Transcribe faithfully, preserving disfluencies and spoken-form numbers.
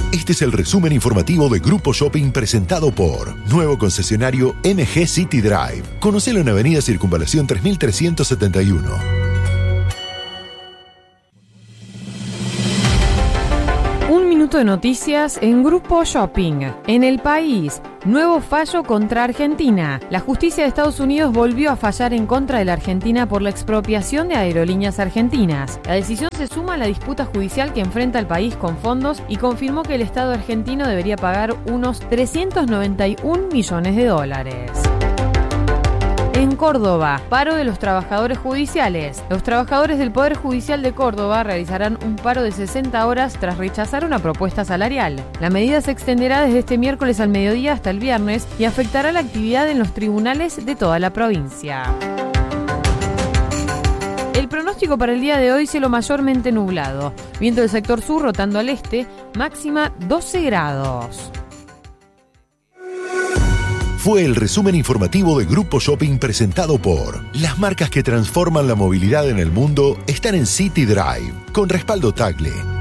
Este es el resumen informativo de Grupo Shopping presentado por nuevo concesionario M G City Drive. Conocelo en Avenida Circunvalación tres mil trescientos setenta y uno. Un minuto de noticias en Grupo Shopping. En el país, nuevo fallo contra Argentina. La justicia de Estados Unidos volvió a fallar en contra de la Argentina por la expropiación de aerolíneas argentinas. La decisión se suma a la disputa judicial que enfrenta el país con fondos y confirmó que el Estado argentino debería pagar unos trescientos noventa y un millones de dólares. En Córdoba, paro de los trabajadores judiciales. Los trabajadores del Poder Judicial de Córdoba realizarán un paro de sesenta horas tras rechazar una propuesta salarial. La medida se extenderá desde este miércoles al mediodía hasta el viernes y afectará la actividad en los tribunales de toda la provincia. El pronóstico para el día de hoy: cielo mayormente nublado. Viento del sector sur rotando al este, máxima doce grados. Fue el resumen informativo de Grupo Shopping presentado por las marcas que transforman la movilidad en el mundo están en City Drive, con respaldo Tagle.